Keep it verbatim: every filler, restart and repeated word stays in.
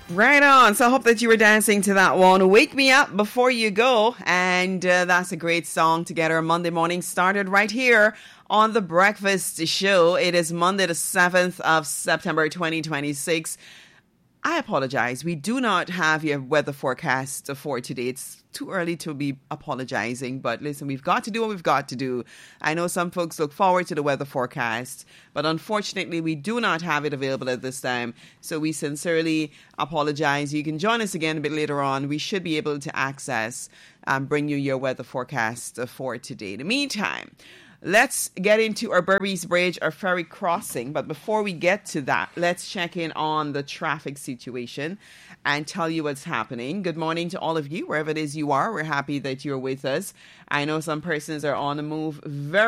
Right on. So I hope that you were dancing to that one. Wake Me Up Before You Go. And uh, that's a great song to get our Monday morning started right here on The Breakfast Show. It is Monday the seventh of September twenty twenty-six. I apologize. We do not have your weather forecast for today. It's too early to be apologizing, but listen, we've got to do what we've got to do. I know some folks look forward to the weather forecast, but unfortunately, we do not have it available at this time. So we sincerely apologize. You can join us again a bit later on. We should be able to access and bring you your weather forecast for today. In the meantime, let's get into our Berbice Bridge, our ferry crossing. But before we get to that, let's check in on the traffic situation and tell you what's happening. Good morning to all of you, wherever it is you are. We're happy that you're with us. I know some persons are on the move very